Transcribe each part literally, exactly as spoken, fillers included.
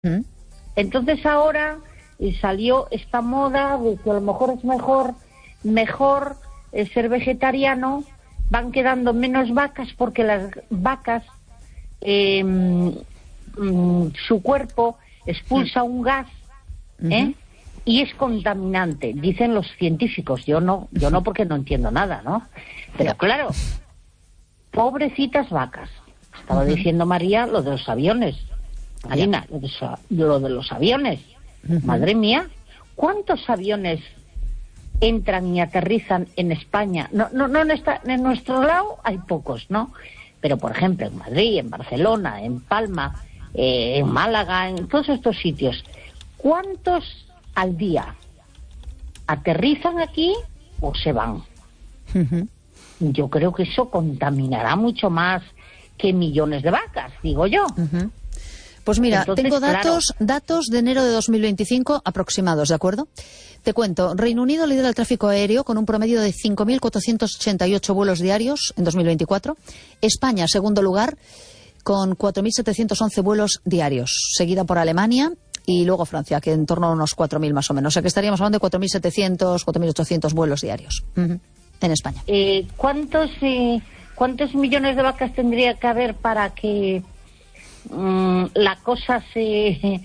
¿Mm? Entonces ahora eh, salió esta moda de que a lo mejor es mejor, mejor eh, ser vegetariano, van quedando menos vacas porque las vacas, eh, mm, su cuerpo expulsa un gas, ¿eh? Uh-huh. Y es contaminante, dicen los científicos. Yo no, yo no porque no entiendo nada, ¿no? Pero claro, pobrecitas vacas. Estaba uh-huh. diciendo María lo de los aviones. Marina, lo de, lo de los aviones. Uh-huh. Madre mía, ¿cuántos aviones entran y aterrizan en España? No, no, no en, esta, en nuestro lado hay pocos, ¿no? Pero por ejemplo en Madrid, en Barcelona, en Palma, eh, en Málaga, en todos estos sitios, ¿cuántos al día aterrizan aquí o se van? Uh-huh. Yo creo que eso contaminará mucho más que millones de vacas, digo yo. Uh-huh. Pues mira, Entonces, tengo datos, claro. datos de enero de dos mil veinticinco aproximados, ¿de acuerdo? Te cuento, Reino Unido lidera el tráfico aéreo con un promedio de cinco mil cuatrocientos ochenta y ocho vuelos diarios en dos mil veinticuatro. España, segundo lugar, con cuatro mil setecientos once vuelos diarios, seguida por Alemania y luego Francia, que en torno a unos cuatro mil más o menos. O sea que estaríamos hablando de cuatro mil setecientos, cuatro mil ochocientos vuelos diarios uh-huh. en España. Eh, ¿cuántos, eh, ¿Cuántos millones de vacas tendría que haber para que mm, la cosa se,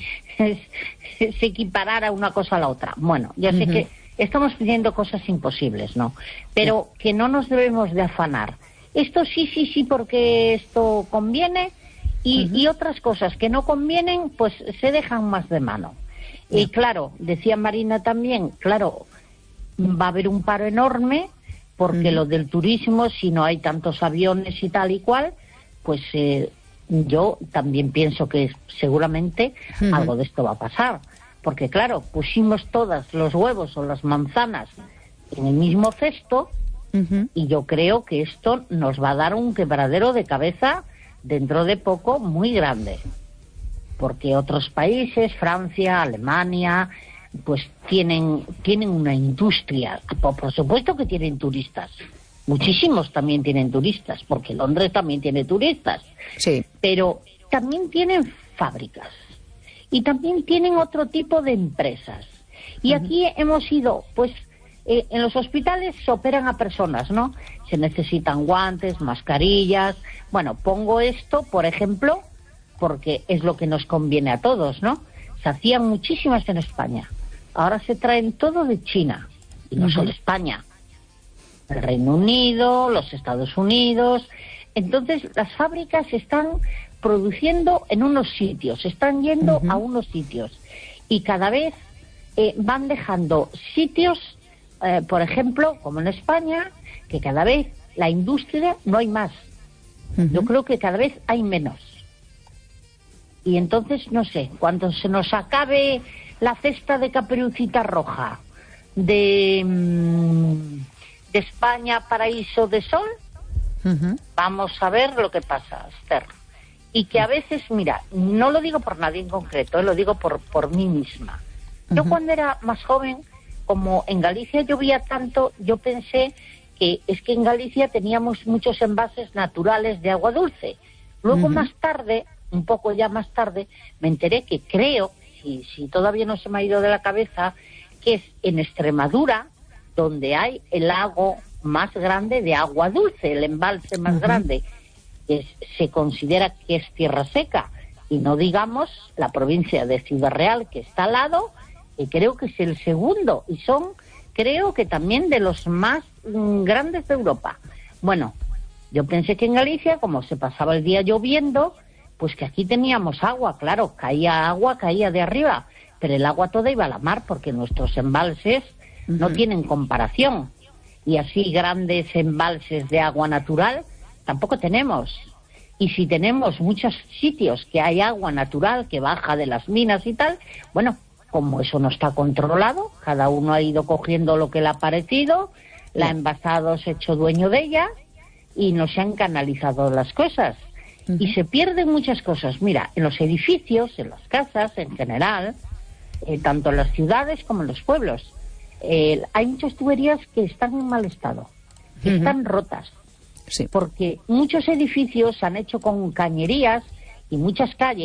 se, se equiparara una cosa a la otra? Bueno, ya sé uh-huh. que estamos pidiendo cosas imposibles, ¿no? Pero sí. que no nos debemos de afanar. Esto sí, sí, sí, porque esto conviene. Y, uh-huh. y otras cosas que no convienen, pues se dejan más de mano. Yeah. Y claro, decía Marina también, claro, va a haber un paro enorme, porque uh-huh. lo del turismo, si no hay tantos aviones y tal y cual, pues eh, yo también pienso que seguramente uh-huh. algo de esto va a pasar. Porque claro, pusimos todas los huevos o las manzanas en el mismo cesto, uh-huh. y yo creo que esto nos va a dar un quebradero de cabeza dentro de poco muy grande, porque otros países, Francia, Alemania, pues tienen tienen una industria, por, por supuesto que tienen turistas, muchísimos también tienen turistas, porque Londres también tiene turistas, sí. pero también tienen fábricas y también tienen otro tipo de empresas. Y uh-huh. aquí hemos ido, pues eh, en los hospitales se operan a personas, ¿no? Se necesitan guantes, mascarillas. Bueno, pongo esto, por ejemplo, porque es lo que nos conviene a todos, ¿no? Se hacían muchísimas en España. Ahora se traen todo de China. Y no uh-huh. solo España. El Reino Unido, los Estados Unidos. Entonces, las fábricas están produciendo en unos sitios, están yendo uh-huh. a unos sitios. Y cada vez eh, van dejando sitios, eh, por ejemplo, como en España, que cada vez la industria no hay más. Uh-huh. Yo creo que cada vez hay menos. Y entonces, no sé, cuando se nos acabe la cesta de Caperucita Roja de, de España, paraíso de sol, uh-huh. vamos a ver lo que pasa, Esther. Y que a veces, mira, no lo digo por nadie en concreto, eh, lo digo por, por mí misma. Yo uh-huh. cuando era más joven, como en Galicia llovía tanto, yo pensé que es que en Galicia teníamos muchos envases naturales de agua dulce. Luego uh-huh. más tarde, un poco ya más tarde, me enteré que creo, si, si todavía no se me ha ido de la cabeza, que es en Extremadura donde hay el lago más grande de agua dulce, el embalse más uh-huh. grande, que es, se considera que es tierra seca, y no digamos la provincia de Ciudad Real, que está al lado, que creo que es el segundo, y son, creo que también de los más mm, grandes de Europa. Bueno, yo pensé que en Galicia, como se pasaba el día lloviendo, pues que aquí teníamos agua, claro, caía agua, caía de arriba, pero el agua toda iba a la mar, porque nuestros embalses uh-huh. no tienen comparación, y así grandes embalses de agua natural tampoco tenemos. Y si tenemos muchos sitios que hay agua natural que baja de las minas y tal, bueno, como eso no está controlado, cada uno ha ido cogiendo lo que le ha parecido, la ha envasado, se ha hecho dueño de ella y no se han canalizado las cosas. Uh-huh. Y se pierden muchas cosas. Mira, en los edificios, en las casas en general, eh, tanto en las ciudades como en los pueblos, eh, hay muchas tuberías que están en mal estado, que uh-huh. están rotas. Sí. Porque muchos edificios se han hecho con cañerías y muchas calles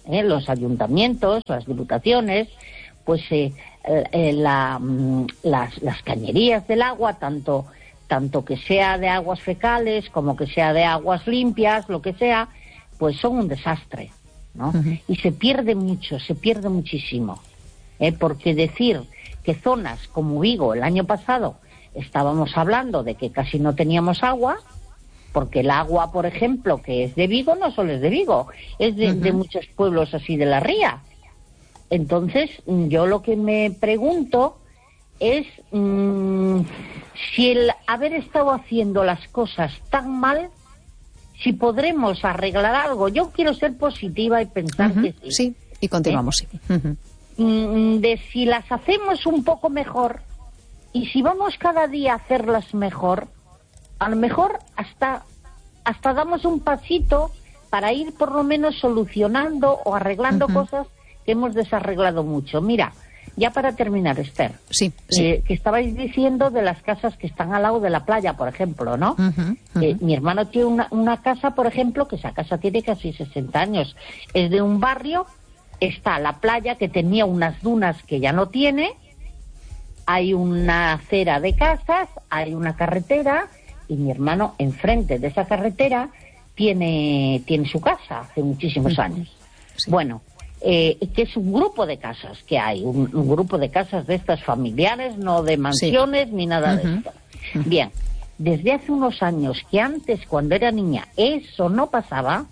¿eh? Los ayuntamientos, las diputaciones, pues eh, eh, la, las, las cañerías del agua, tanto, tanto que sea de aguas fecales como que sea de aguas limpias, lo que sea, pues son un desastre, ¿no? Uh-huh. Y se pierde mucho, se pierde muchísimo, ¿eh? Porque decir que zonas como Vigo el año pasado estábamos hablando de que casi no teníamos agua, porque el agua, por ejemplo, que es de Vigo, no solo es de Vigo, es de, uh-huh. de muchos pueblos así de la ría. Entonces, yo lo que me pregunto es mmm, si el haber estado haciendo las cosas tan mal, si podremos arreglar algo. Yo quiero ser positiva y pensar uh-huh. que sí. Sí, y continuamos, ¿Eh? sí. Uh-huh. De si las hacemos un poco mejor, y si vamos cada día a hacerlas mejor, a lo mejor hasta, hasta damos un pasito para ir por lo menos solucionando o arreglando uh-huh. cosas que hemos desarreglado mucho. Mira, ya para terminar, Esther, sí, sí. Eh, que estabais diciendo de las casas que están al lado de la playa, por ejemplo, ¿no? Uh-huh, uh-huh. Eh, mi hermano tiene una, una casa, por ejemplo, que esa casa tiene casi sesenta años. Es de un barrio, está la playa que tenía unas dunas que ya no tiene, hay una acera de casas, hay una carretera, y mi hermano enfrente de esa carretera tiene, tiene su casa hace muchísimos años. Sí. Bueno, eh, que es un grupo de casas que hay, un, un grupo de casas de estas familiares, no de mansiones sí. ni nada uh-huh. de esto. Uh-huh. Bien, desde hace unos años, que antes cuando era niña eso no pasaba,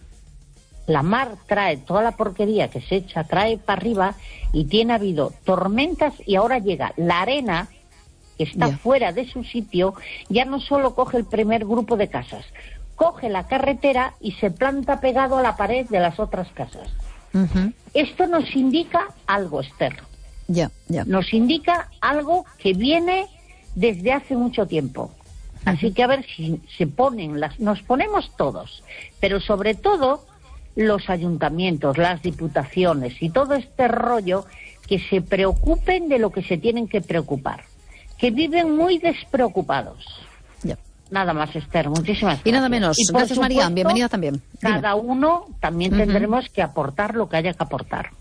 la mar trae toda la porquería que se echa, trae para arriba, y tiene habido tormentas, y ahora llega la arena que está yeah. fuera de su sitio, ya no solo coge el primer grupo de casas, coge la carretera y se planta pegado a la pared de las otras casas. Uh-huh. Esto nos indica algo, Esther. Yeah, yeah. Nos indica algo que viene desde hace mucho tiempo. Uh-huh. Así que a ver si se ponen, las, nos ponemos todos, pero sobre todo los ayuntamientos, las diputaciones y todo este rollo, que se preocupen de lo que se tienen que preocupar, que viven muy despreocupados. Ya. Nada más, Esther, muchísimas gracias. Y nada menos. Y gracias, supuesto, María, bienvenida también. Cada Dime. uno también uh-huh. tendremos que aportar lo que haya que aportar.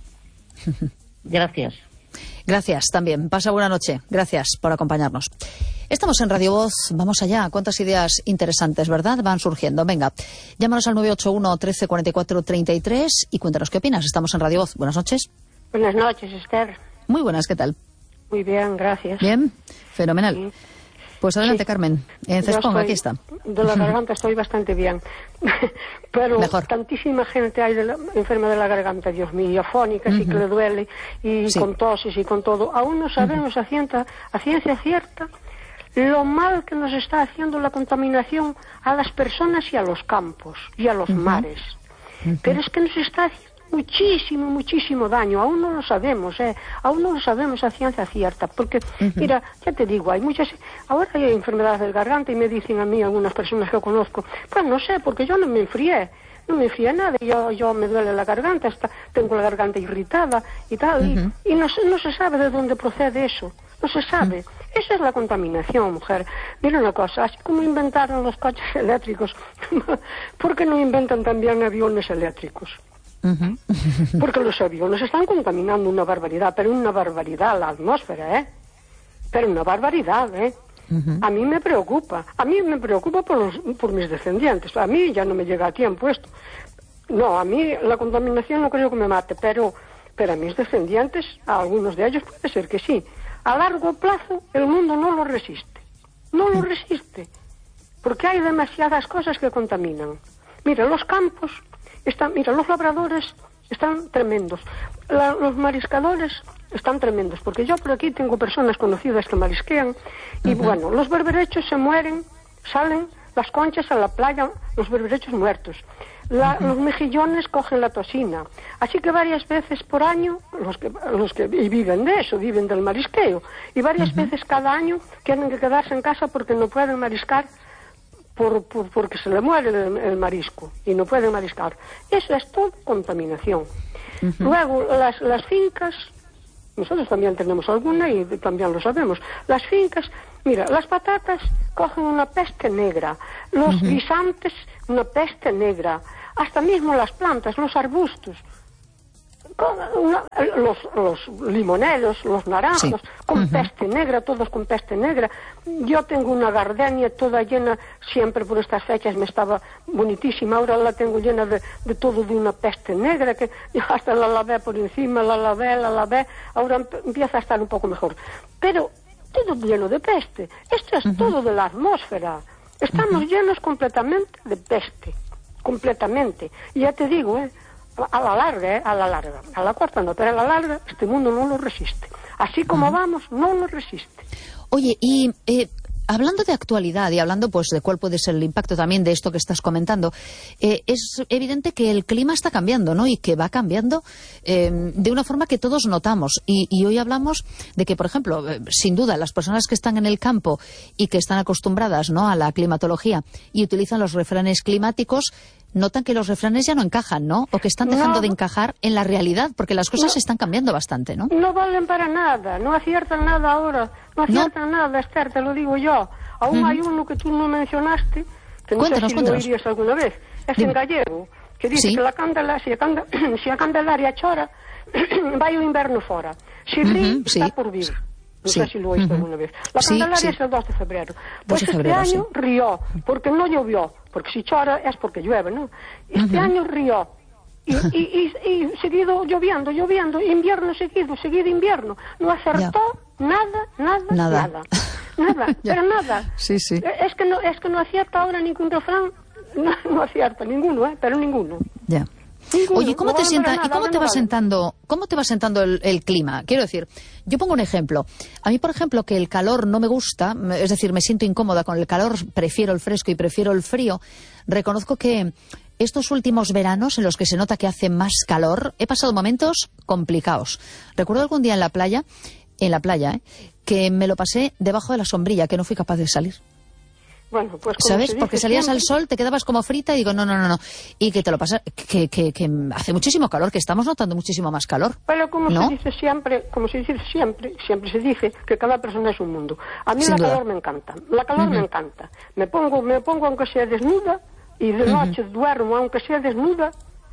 Gracias. Gracias también. Pasa buena noche. Gracias por acompañarnos. Estamos en Radio Voz. Vamos allá. Cuántas ideas interesantes, ¿verdad? Van surgiendo. Venga, llámanos al nueve ocho uno, trece, cuarenta y cuatro, treinta y tres y cuéntanos qué opinas. Estamos en Radio Voz. Buenas noches. Buenas noches, Esther. Muy buenas, ¿qué tal? Muy bien, gracias. Bien, fenomenal. Sí. Pues adelante, sí. Carmen. En Cespón, aquí está. De la garganta estoy bastante bien. Pero Mejor. Tantísima gente hay de la, enferma de la garganta, Dios mío, afónicas uh-huh. y que le duele, y sí. con toses y con todo. Aún no sabemos uh-huh. a, ciencia, a ciencia cierta lo mal que nos está haciendo la contaminación a las personas y a los campos y a los uh-huh. mares. Uh-huh. Pero es que nos está haciendo muchísimo, muchísimo daño. Aún no lo sabemos, ¿eh? Aún no lo sabemos a ciencia cierta, porque, uh-huh. mira, ya te digo, hay muchas, ahora hay enfermedades del garganta y me dicen a mí algunas personas que conozco, pues no sé, porque yo no me enfrié, no me enfrié nada, yo, yo me duele la garganta, está, tengo la garganta irritada y tal, uh-huh. y, y no, no se sabe de dónde procede eso, no se sabe. Uh-huh. Esa es la contaminación, mujer. Mira una cosa, así como inventaron los coches eléctricos, ¿por qué no inventan también aviones eléctricos? Uh-huh. Porque los aviones están contaminando una barbaridad, pero una barbaridad la atmósfera, ¿eh? Pero una barbaridad, ¿eh? Uh-huh. A mí me preocupa, a mí me preocupa por, los, por mis descendientes. A mí ya no me llega a tiempo esto. No, a mí la contaminación no creo que me mate, pero, pero a mis descendientes, a algunos de ellos puede ser que sí. A largo plazo el mundo no lo resiste, no lo resiste, porque hay demasiadas cosas que contaminan. Mira, los campos están, mira, los labradores están tremendos, La, los mariscadores están tremendos, porque yo por aquí tengo personas conocidas que marisquean, y uh-huh. bueno, los berberechos se mueren, salen las conchas a la playa, los berberechos muertos. La, uh-huh. Los mejillones cogen la toxina. Así que varias veces por año, los que, los que viven de eso, viven del marisqueo, y varias uh-huh. veces cada año tienen que quedarse en casa porque no pueden mariscar, por, por, porque se le muere el, el marisco, y no pueden mariscar. Eso es todo contaminación. Uh-huh. Luego, las, las fincas, nosotros también tenemos alguna y también lo sabemos, las fincas, mira, las patatas cogen una peste negra, los uh-huh. guisantes una peste negra, hasta mismo las plantas, los arbustos, Una, los, los limoneros, los naranjos, sí. con uh-huh. peste negra, todos con peste negra. Yo tengo una gardenia toda llena, siempre por estas fechas me estaba bonitísima, ahora la tengo llena de, de todo de una peste negra, que hasta la lavé por encima, la lavé, la lavé, ahora empieza a estar un poco mejor. Pero todo lleno de peste. Esto es uh-huh. todo de la atmósfera. Estamos uh-huh. llenos completamente de peste, completamente. Y ya te digo, eh, a la larga, eh, a la larga, a la corta no, pero a la larga este mundo no lo resiste. Así como uh-huh. vamos, no lo resiste. Oye, y eh, hablando de actualidad y hablando pues de cuál puede ser el impacto también de esto que estás comentando, eh, es evidente que el clima está cambiando, ¿no? Y que va cambiando eh, de una forma que todos notamos. Y, y hoy hablamos de que, por ejemplo, eh, sin duda, las personas que están en el campo y que están acostumbradas, ¿no?, a la climatología y utilizan los refranes climáticos, notan que los refranes ya no encajan, ¿no? O que están dejando no, de encajar en la realidad, porque las cosas no, están cambiando bastante, ¿no? No valen para nada, no aciertan nada ahora, no aciertan ¿No? nada, Esther, te lo digo yo. Aún uh-huh. hay uno que tú no mencionaste, que no cuéntanos, sé si cuéntanos. Lo oirías alguna vez, es Dime. En gallego, que dice ¿Sí? que la candela, si, a canda, si a Candelaria chora, vai o inverno fora. Si ri, uh-huh, está sí. por vir. No sí. sé si lo oíste uh-huh. alguna vez. La sí, Candelaria sí. es el dos de febrero. Pues de febrero, este año sí. rió, porque no llovió. Porque si chora es porque llueve, ¿no? Este uh-huh. año rió. Y, y, y, y seguido lloviendo, lloviendo, invierno seguido, seguido invierno. No acertó ya. nada, nada, nada. Nada, nada pero nada. Sí, sí. Es que no, es que no acierta ahora ningún refrán. No, no acierta ninguno, ¿eh? Pero ninguno. Ya. Ninguno. Oye, ¿cómo no te sienta, nada, ¿y cómo te va sentando, cómo te va sentando el, el clima? Quiero decir, yo pongo un ejemplo. A mí, por ejemplo, que el calor no me gusta, es decir, me siento incómoda con el calor, prefiero el fresco y prefiero el frío. Reconozco que estos últimos veranos en los que se nota que hace más calor, he pasado momentos complicados. Recuerdo algún día en la playa, en la playa, ¿eh?, que me lo pasé debajo de la sombrilla, que no fui capaz de salir. Bueno, pues ¿sabes? Porque salías siempre al sol, te quedabas como frita y digo, no, no, no, no. Y que te lo pasas, que, que, que hace muchísimo calor, que estamos notando muchísimo más calor. Pero como ¿no? se dice siempre, como se dice siempre, siempre se dice que cada persona es un mundo. A mí Sin la duda. calor me encanta, la calor uh-huh. me encanta. Me pongo, me pongo aunque sea desnuda, y de noche uh-huh. duermo aunque sea desnuda,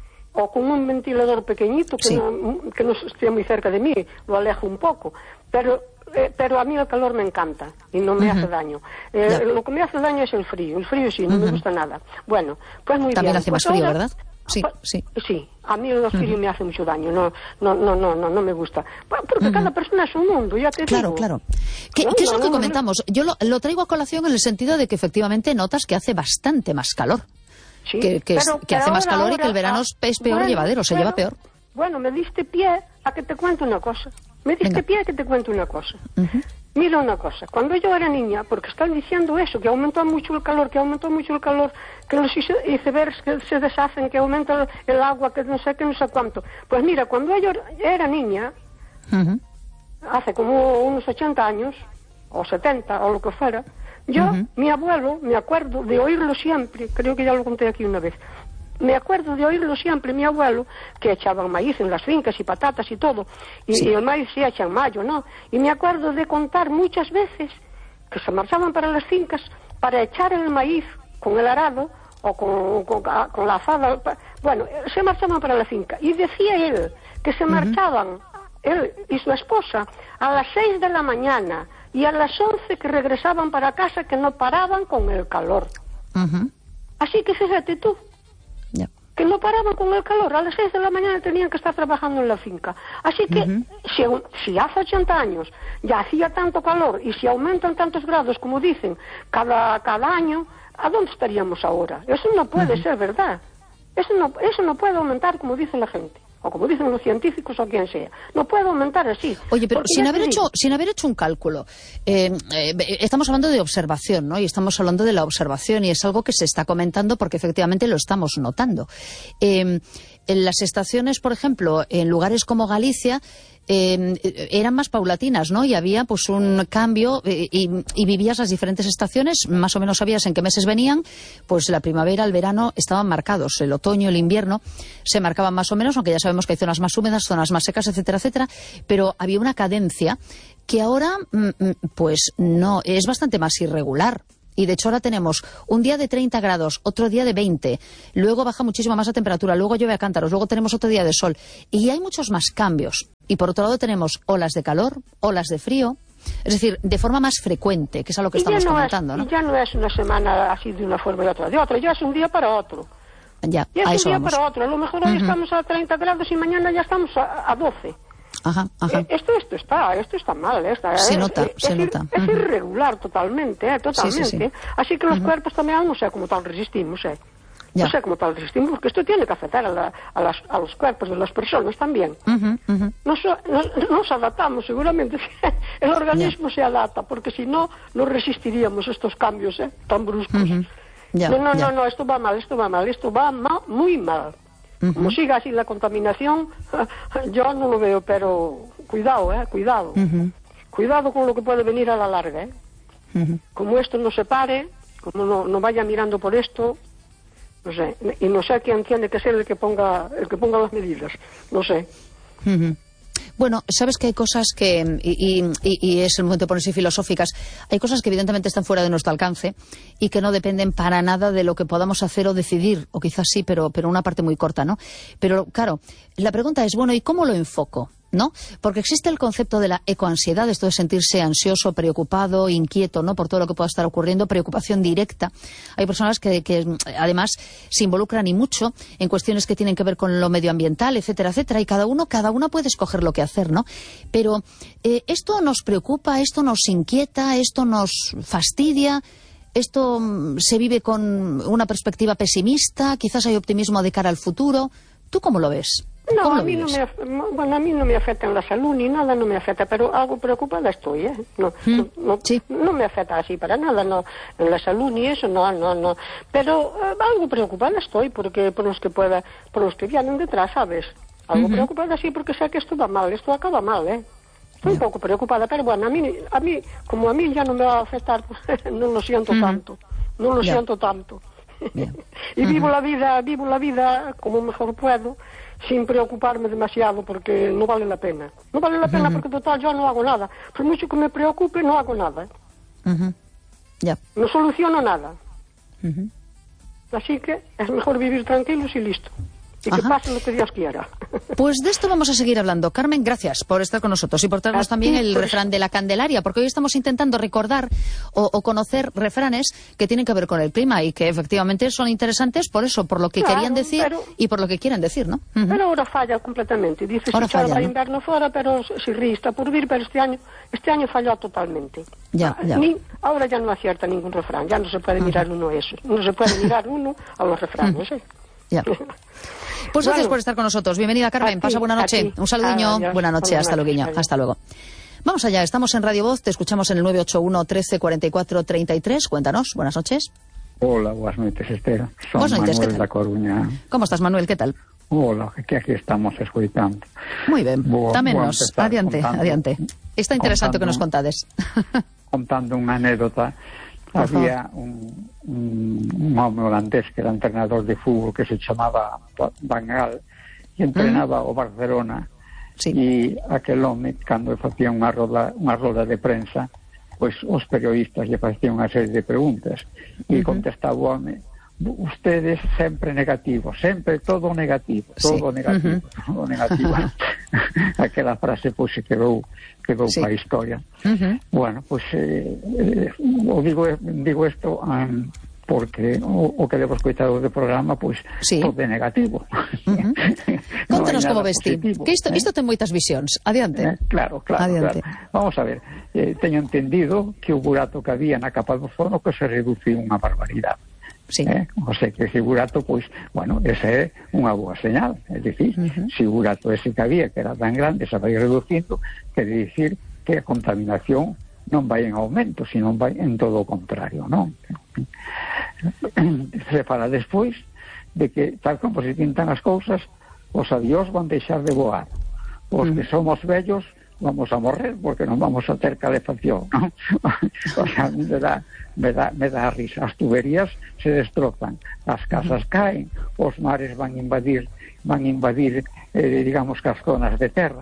o con un ventilador pequeñito que, sí. no, que no esté muy cerca de mí, lo alejo un poco. Pero... Eh, pero a mí el calor me encanta y no me uh-huh. hace daño. Eh, yeah. Lo que me hace daño es el frío. El frío sí, no uh-huh. me gusta nada. Bueno, pues muy También bien. hace más pues frío, ahora, ¿verdad? Sí, pues, sí. Sí, a mí el frío uh-huh. me hace mucho daño. No, no, no, no, no, no me gusta. Bueno, porque uh-huh. cada persona es un mundo, ya te claro, digo. Claro, claro. ¿Qué, no, ¿qué es no, lo que no, comentamos? No, Yo lo, lo traigo a colación en el sentido de que efectivamente notas que hace bastante más calor. Sí, que que, pero, que pero hace más ahora, calor ahora, y que el verano ah, es peor bueno, llevadero, se bueno, lleva peor. Bueno, me diste pie a que te cuente una cosa. Me diste Venga. pie a que te cuente una cosa. Uh-huh. Mira una cosa, cuando yo era niña, porque están diciendo eso, que aumentó mucho el calor, que aumentó mucho el calor, que los icebergs que se deshacen, que aumenta el agua, que no sé qué, no sé cuánto. Pues mira, cuando yo era niña, uh-huh. hace como unos ochenta años, o setenta, o lo que fuera, yo, uh-huh. mi abuelo, me acuerdo de oírlo siempre, creo que ya lo conté aquí una vez, me acuerdo de oírlo siempre, mi abuelo, que echaban maíz en las fincas y patatas y todo, y, sí. y el maíz se echa en mayo, ¿no? Y me acuerdo de contar muchas veces que se marchaban para las fincas para echar el maíz con el arado o con, con, con la azada, bueno, se marchaban para la finca. Y decía él que se marchaban, uh-huh. él y su esposa, a las seis de la mañana y a las once que regresaban para casa, que no paraban con el calor. Uh-huh. Así que fíjate tú. Yeah. Que no paraban con el calor, a las seis de la mañana tenían que estar trabajando en la finca. Así que, uh-huh. si, si hace ochenta años ya hacía tanto calor y si aumentan tantos grados, como dicen, cada, cada año, ¿a dónde estaríamos ahora? Eso no puede uh-huh. ser verdad. Eso no, eso no puede aumentar como dice la gente, o como dicen los científicos o quien sea. No puede aumentar así. Oye, pero sin haber, hecho, sin haber hecho un cálculo, eh, eh, estamos hablando de observación, ¿no? Y estamos hablando de la observación y es algo que se está comentando porque efectivamente lo estamos notando. Eh, en las estaciones, por ejemplo, en lugares como Galicia, Eh, eran más paulatinas, ¿no? Y había pues un cambio eh, y, y vivías las diferentes estaciones, más o menos sabías en qué meses venían, pues la primavera, el verano estaban marcados, el otoño, el invierno se marcaban más o menos, aunque ya sabemos que hay zonas más húmedas, zonas más secas, etcétera, etcétera, pero había una cadencia que ahora pues no, es bastante más irregular. Y de hecho ahora tenemos un día de treinta grados, otro día de veinte, luego baja muchísimo más la temperatura, luego llueve a cántaros, luego tenemos otro día de sol. Y hay muchos más cambios. Y por otro lado tenemos olas de calor, olas de frío, es decir, de forma más frecuente, que es a lo que y estamos no comentando, es, ¿no? Y ya no es una semana así de una forma y otra de otra, ya es un día para otro. Ya, ya a es eso un día vamos. para otro. A lo mejor hoy Uh-huh. estamos a treinta grados y mañana ya estamos a, a doce. Ajá, ajá. Eh, Esto, esto está, esto está mal. Esta, Se es, nota, es, se es, nota. Es Uh-huh. irregular totalmente, eh, totalmente. Sí, sí, sí. Así que los Uh-huh. cuerpos también no sé cómo tal resistimos, eh. Ya. No sé cómo tal resistimos, porque esto tiene que afectar a, la, a, las, a los cuerpos de las personas también. Uh-huh, uh-huh. Nos, nos, nos adaptamos, seguramente. El organismo Ya. se adapta, porque si no, no resistiríamos estos cambios eh, tan bruscos. Uh-huh. Ya, no, no, ya. no, no, esto va mal, esto va mal, esto va ma, muy mal. Uh-huh. Como siga así la contaminación, yo no lo veo, pero cuidado, eh, cuidado. Uh-huh. Cuidado con lo que puede venir a la larga, eh. Uh-huh. Como esto no se pare, como no, no vaya mirando por esto, no sé, y no sé quién tiene que ser el que ponga, el que ponga las medidas, no sé. Uh-huh. Bueno, sabes que hay cosas que, y, y, y es el momento de ponerse filosóficas, hay cosas que evidentemente están fuera de nuestro alcance y que no dependen para nada de lo que podamos hacer o decidir, o quizás sí, pero, pero una parte muy corta, ¿no? Pero claro, la pregunta es, bueno, ¿y cómo lo enfoco? ¿No? Porque existe el concepto de la ecoansiedad, esto de sentirse ansioso, preocupado, inquieto, ¿no? Por todo lo que pueda estar ocurriendo, preocupación directa. Hay personas que, que además se involucran y mucho en cuestiones que tienen que ver con lo medioambiental, etcétera, etcétera, y cada uno, cada una puede escoger lo que hacer, ¿no? Pero eh, esto nos preocupa, esto nos inquieta, esto nos fastidia. Esto mm, se vive con una perspectiva pesimista, quizás hay optimismo de cara al futuro. ¿Tú cómo lo ves? No, ¿Cómo a lo mí no vives? me, bueno, a mí no me afecta en la salud ni nada, no me afecta, pero algo preocupada estoy, ¿eh? No, Mm, no, no, sí. no me afecta así para nada, no, en la salud ni eso, no, no, no. Pero eh, algo preocupada estoy porque por los que pueda, por los que vienen detrás, ¿sabes? Algo Uh-huh. preocupada sí porque sé que esto va mal, esto acaba mal, ¿eh? Estoy Ya. un poco preocupada, pero bueno, a mí, a mí, como a mí ya no me va a afectar, no lo siento Uh-huh. tanto, no lo Ya. siento tanto. Bien. Y vivo la vida, vivo la vida como mejor puedo, sin preocuparme demasiado, porque no vale la pena. No vale la pena porque total yo no hago nada. Por mucho que me preocupe, no hago nada. Uh-huh. Ya. No soluciono nada. Uh-huh. Así que es mejor vivir tranquilos y listo. Y que Ajá. pase lo que Dios quiera. Pues de esto vamos a seguir hablando. Carmen, gracias por estar con nosotros y por traernos A también ti, el por refrán de la Candelaria, porque hoy estamos intentando recordar o, o conocer refranes que tienen que ver con el clima y que efectivamente son interesantes por eso, por lo que Claro, querían decir pero- y por lo que quieren decir, ¿no? Ujú. Pero ahora falla completamente. Dice, Ahora si falla, falla, va ¿no? inverno fuera, pero si ríe está por vir, pero este año, este año falló totalmente. Ya, ya. Ni, ahora ya no acierta ningún refrán, ya no se puede mirar uno eso. No se puede mirar uno a los refranes, ¿eh? Ya. Pues gracias Bueno. por estar con nosotros. Bienvenida, Carmen. A ti, Pasa buena a noche. ti. Un saludiño. Adiós. Buena noche. Buenas Hasta noches. luego. Adiós. Hasta luego. Vamos allá. Estamos en Radio Voz. Te escuchamos en el nueve ocho uno, trece, cuarenta y cuatro, treinta y tres. Cuéntanos. Buenas noches. Hola, boas noites, Esther. Son Boas noites, Manuel que tal? da Coruña. ¿Cómo estás, Manuel? ¿Qué tal? Hola, que aquí estamos escoitando. Muy ben. Vou- Támenos. vou empezar Adiante, contando- adiante. Está interesante o que nos contando- contades. Contando unha anécdota. Por favor. Había un, un, un home holandés que era entrenador de fútbol que se chamaba Van Gaal e entrenaba o Barcelona. Sí. E aquel home, cando facía unha roda, unha roda de prensa, pois os periodistas lle facían unha serie de preguntas e Ujú. contestaba o home: ustedes sempre negativos, sempre todo negativo, todo Sí. negativo, Ujú. todo negativo. Aquela frase pois se quedou quedou Sí. para a historia. Ujú. Bueno, pues eh, eh, o digo digo isto um, porque o, o que levo escoitado do programa pois Sí. todo é negativo. Ujú. Non Contanos hai como nada ves ti. positivo, Que isto, eh? isto ten moitas visións. Adiante. Eh, Claro, claro, Adiante. claro. Vamos a ver, eh, teño entendido que o burato que había na capa do ozono que se reduciu unha barbaridade. Sí. Eh? O sea, que ese burato, pois, bueno, ese é unha boa señal. É dicir, Ujú. se o burato ese que había, que era tan grande, se vai reducindo, quere dicir que a contaminación non vai en aumento, sino vai en todo o contrario, non? Se fala despois de que, tal como se pintan as cousas, os avións van deixar de voar. Os que somos vellos vamos a morrer porque non vamos a ter calefacción, non? O sea, me dá, me dá, me dá risa. As tuberías se destrozan, as casas caen, os mares van invadir, van invadir, eh, digamos, que as zonas de terra.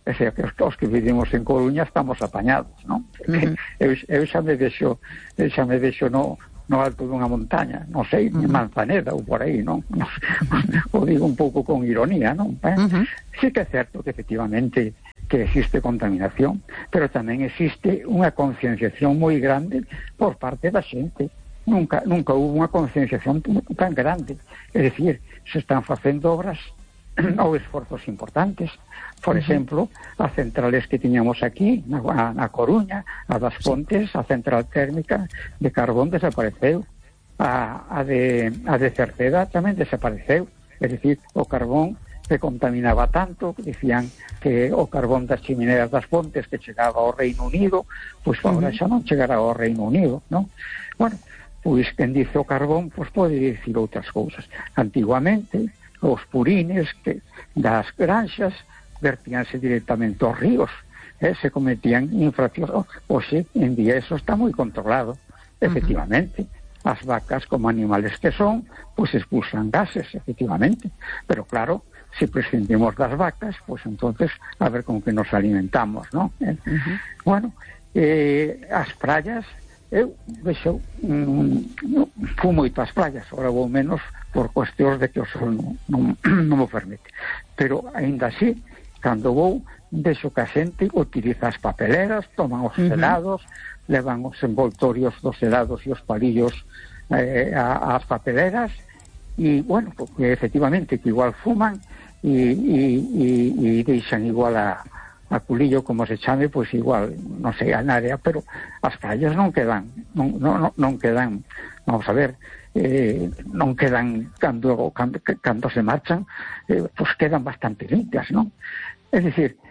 é dicir, que os, os que vivimos en Coruña estamos apañados, non? Uh-huh. eu, eu xa me deixo eu xa me deixo no, no alto dunha montaña, non sei, uh-huh. Manzaneda ou por aí, non? O digo un pouco con ironía, non? Eh? Uh-huh. Sí que é certo que efectivamente que existe contaminación, pero tamén existe unha concienciación moi grande por parte da xente. Nunca, nunca hubo unha concienciación tan grande, é dicir, se están facendo obras ou esforzos importantes. Por exemplo, as centrales que tiñamos aquí na, na Coruña, a das Pontes, a central térmica de carbón desapareceu, a, a, de, a de Cerceda tamén desapareceu, é dicir, o carbón que contaminaba tanto, que dicían que o carbón das chimineras das Pontes que chegaba ao Reino Unido, pois agora xa non chegará ao Reino Unido, non? Bueno, pois quen dice o carbón, pois pode dicir outras cousas. Antiguamente, os purines que das granxas vertíanse directamente aos ríos, eh, se cometían infraccións. Oxe, en día eso está moi controlado, efectivamente. Uh-huh. As vacas, como animales que son, pois expulsan gases, efectivamente. Pero claro, se prescindimos das vacas, pois entonces a ver con que nos alimentamos, non? Eh? Uh-huh. Bueno, eh, as praias, eu vexo, mm, fui moito ás playas, agora vou menos por cuestións de que o sol non, non, non me permite, pero aínda así, cando vou, vexo que a xente utiliza as papeleras, toman os helados, uh-huh. levan os envoltorios dos helados e os palillos eh, ás papeleras, e, bueno, porque efectivamente que igual fuman e, e, e, e deixan igual a a culillo, como se chame, pois igual, non sei, a área, pero as playas non quedan, non, non, non quedan, vamos a ver, eh, non quedan, cando, cando, cando se marchan, eh, pois quedan bastante limpias, non? É dicir,